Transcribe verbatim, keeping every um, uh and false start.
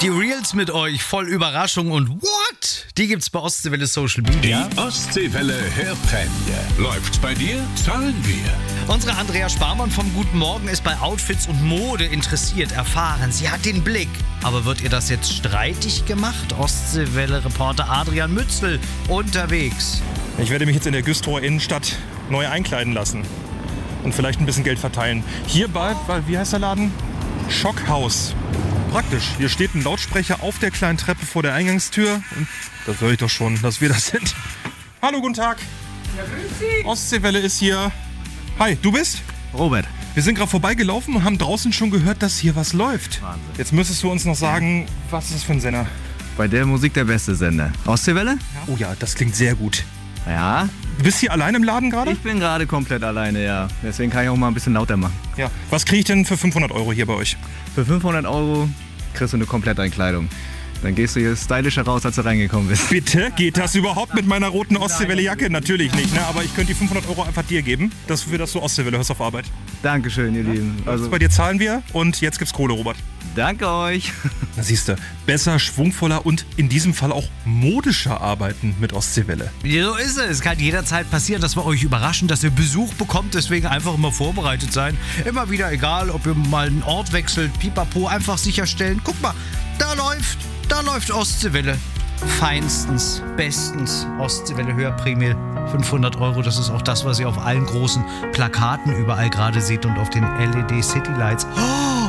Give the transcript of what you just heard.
Die Reels mit euch, voll Überraschung und what? Die gibt's bei Ostseewelle Social Media. Die Ostseewelle Hörprämie. Läuft's bei dir? Zahlen wir. Unsere Andrea Sparmann vom Guten Morgen ist bei Outfits und Mode interessiert, erfahren. Sie hat den Blick. Aber wird ihr das jetzt streitig gemacht? Ostseewelle-Reporter Adrian Mützel unterwegs. Ich werde mich jetzt in der Güstrower Innenstadt neu einkleiden lassen und vielleicht ein bisschen Geld verteilen. Hier bei, bei wie heißt der Laden? Schockhaus. Praktisch. Hier steht ein Lautsprecher auf der kleinen Treppe vor der Eingangstür. Und das höre ich doch schon, dass wir das sind. Hallo, guten Tag. Ja, grüß Sie. Ostseewelle ist hier. Hi, du bist? Robert. Wir sind gerade vorbeigelaufen und haben draußen schon gehört, dass hier was läuft. Wahnsinn. Jetzt müsstest du uns noch sagen, was ist das für ein Sender? Bei der Musik der beste Sender. Ostseewelle? Oh ja, das klingt sehr gut. Ja. Du bist hier allein im Laden gerade? Ich bin gerade komplett alleine, ja. Deswegen kann ich auch mal ein bisschen lauter machen. Ja. Was kriege ich denn für fünfhundert Euro hier bei euch? Für fünfhundert Euro kriegst du eine Kompletteinkleidung. Dann gehst du hier stylischer raus, als du reingekommen bist. Bitte? Geht das überhaupt mit meiner roten Ostseewelle-Jacke? Natürlich nicht, ne? Aber ich könnte die fünfhundert Euro einfach dir geben, dass wir das so Ostseewelle hörst auf Arbeit. Dankeschön, ihr Lieben. Also bei dir zahlen wir und jetzt gibt's Kohle, Robert. Danke euch. Na siehst du, besser, schwungvoller und in diesem Fall auch modischer arbeiten mit Ostseewelle. So ist es. Es kann jederzeit passieren, dass wir euch überraschen, dass ihr Besuch bekommt. Deswegen einfach immer vorbereitet sein. Immer wieder, egal, ob ihr mal einen Ort wechselt, pipapo, einfach sicherstellen. Guck mal, da läuft, da läuft Ostseewelle. Feinstens, bestens. Ostseewelle Hörprämie fünfhundert Euro. Das ist auch das, was ihr auf allen großen Plakaten überall gerade seht und auf den L E D City Lights. Oh!